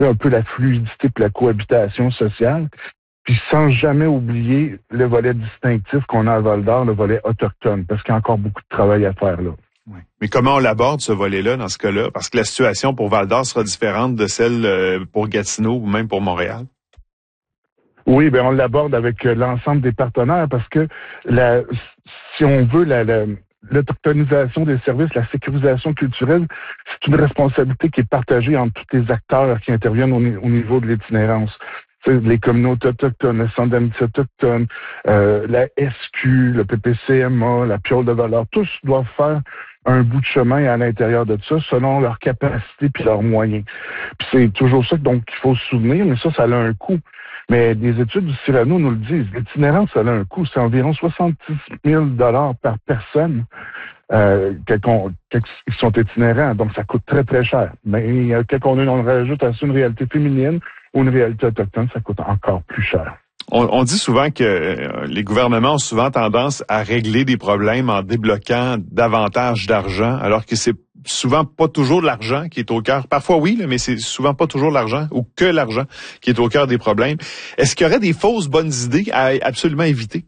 un peu la fluidité et la cohabitation sociale, puis sans jamais oublier le volet distinctif qu'on a à Val-d'Or, le volet autochtone, parce qu'il y a encore beaucoup de travail à faire là. Oui. Mais comment on l'aborde, ce volet-là, dans ce cas-là? Parce que la situation pour Val-d'Or sera différente de celle pour Gatineau ou même pour Montréal. Oui, ben on l'aborde avec l'ensemble des partenaires parce que si on veut l'autochtonisation des services, la sécurisation culturelle, c'est une responsabilité qui est partagée entre tous les acteurs qui interviennent au niveau de l'itinérance. Les communautés autochtones, le Centre d'amitié autochtone, la SQ, le PPCMA, la Piole de Val-d'Or, tous doivent faire un bout de chemin à l'intérieur de ça selon leurs capacités puis leurs moyens. Puis c'est toujours ça donc il faut se souvenir, mais ça a un coût. Mais des études du Cyrano nous le disent, l'itinérance, ça a un coût. C'est environ 70 000 $ par personne qui sont itinérants. Donc, ça coûte très, très cher. Mais quand on rajoute à ça une réalité féminine ou une réalité autochtone, ça coûte encore plus cher. On dit souvent que les gouvernements ont souvent tendance à régler des problèmes en débloquant davantage d'argent, alors que c'est souvent pas toujours l'argent qui est au cœur. Parfois oui, mais c'est souvent pas toujours l'argent ou que l'argent qui est au cœur des problèmes. Est-ce qu'il y aurait des fausses bonnes idées à absolument éviter?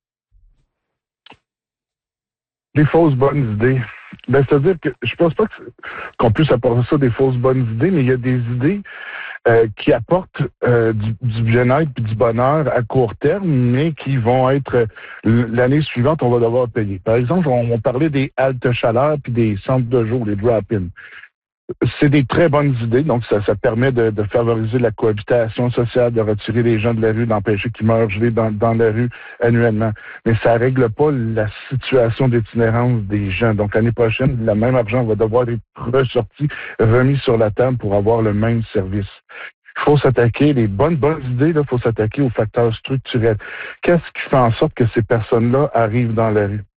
Des fausses bonnes idées. Ben, c'est-à-dire que je pense pas qu'on puisse apporter ça des fausses bonnes idées, mais il y a des idées qui apportent du bien-être et du bonheur à court terme, mais qui vont être l'année suivante, on va devoir payer. Par exemple, on parlait des haltes chaleur puis des centres de jour, les drop-in. C'est des très bonnes idées, donc ça permet de favoriser la cohabitation sociale, de retirer les gens de la rue, d'empêcher qu'ils meurent gelés dans la rue annuellement. Mais ça règle pas la situation d'itinérance des gens. Donc l'année prochaine, le même argent va devoir être ressorti, remis sur la table pour avoir le même service. Il faut s'attaquer, les bonnes idées, il faut s'attaquer aux facteurs structurels. Qu'est-ce qui fait en sorte que ces personnes-là arrivent dans la rue?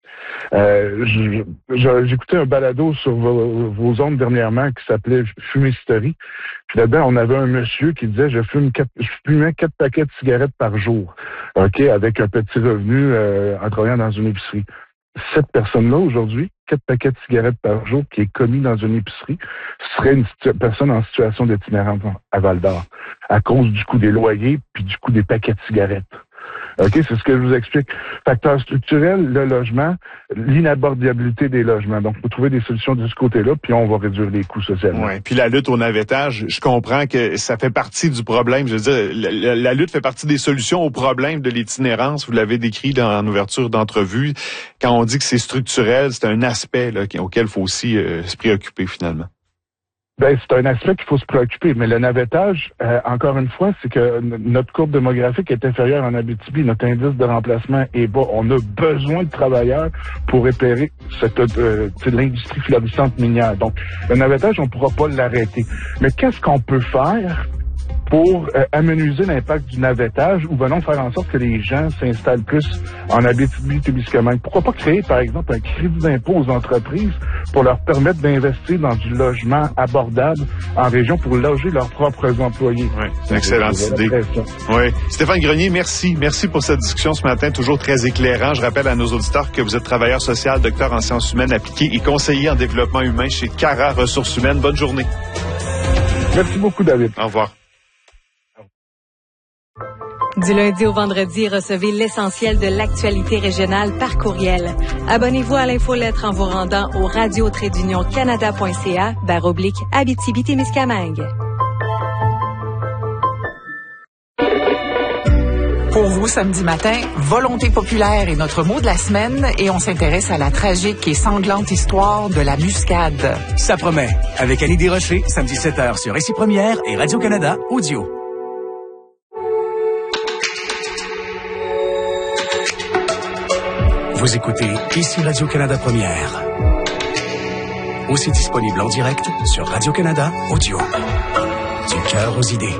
J'écoutais un balado sur vos ondes dernièrement qui s'appelait Fumisterie. Puis là-dedans, on avait un monsieur qui disait je fumais 4 paquets de cigarettes par jour, ok, avec un petit revenu en travaillant dans une épicerie. Cette personne-là, aujourd'hui, 4 paquets de cigarettes par jour qui est commis dans une épicerie, serait une personne en situation d'itinérance à Val-d'Or, à cause du coût des loyers puis du coût des paquets de cigarettes. OK, c'est ce que je vous explique. Facteur structurel, le logement, l'inabordabilité des logements. Donc, il faut trouver des solutions de ce côté-là, puis on va réduire les coûts socialement. Oui, puis la lutte au navettage, je comprends que ça fait partie du problème. Je veux dire, la lutte fait partie des solutions au problème de l'itinérance. Vous l'avez décrit en ouverture d'entrevue. Quand on dit que c'est structurel, c'est un aspect là, auquel il faut aussi se préoccuper finalement. Ben, c'est un aspect qu'il faut se préoccuper. Mais le navettage, encore une fois, c'est que notre courbe démographique est inférieure en Abitibi. Notre indice de remplacement est bas. On a besoin de travailleurs pour repérer l'industrie florissante minière. Donc, le navettage, on ne pourra pas l'arrêter. Mais qu'est-ce qu'on peut faire pour amenuiser l'impact du navettage ou venons faire en sorte que les gens s'installent plus en Abitibi-Témiscamingue? Pourquoi pas créer, par exemple, un crédit d'impôt aux entreprises pour leur permettre d'investir dans du logement abordable en région pour loger leurs propres employés? Oui, c'est une excellente idée. Oui. Stéphane Grenier, merci. Merci pour cette discussion ce matin, toujours très éclairant. Je rappelle à nos auditeurs que vous êtes travailleur social, docteur en sciences humaines appliquées et conseiller en développement humain chez Cara Ressources humaines. Bonne journée. Merci beaucoup, David. Au revoir. Du lundi au vendredi, recevez l'essentiel de l'actualité régionale par courriel. Abonnez-vous à l'infolettre en vous rendant au radio-canada.ca/Abitibi-Témiscamingue. Pour vous, samedi matin, Volonté populaire est notre mot de la semaine et on s'intéresse à la tragique et sanglante histoire de la muscade. Ça promet. Avec Annie Desrochers, samedi 7h sur Ici Première et Radio-Canada Audio. Vous écoutez Ici Radio-Canada Première. Aussi disponible en direct sur Radio-Canada Audio. Du cœur aux idées.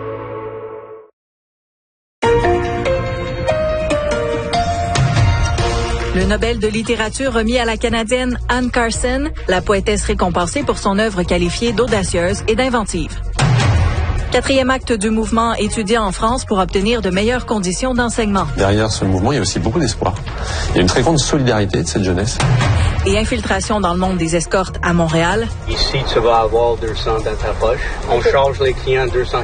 Le Nobel de littérature remis à la Canadienne Anne Carson, la poétesse récompensée pour son œuvre qualifiée d'audacieuse et d'inventive. 4e acte du mouvement étudiant en France pour obtenir de meilleures conditions d'enseignement. Derrière ce mouvement, il y a aussi beaucoup d'espoir. Il y a une très grande solidarité de cette jeunesse. et infiltration dans le monde des escortes à Montréal. Ici, tu vas avoir 200 dans ta poche. On charge les clients 200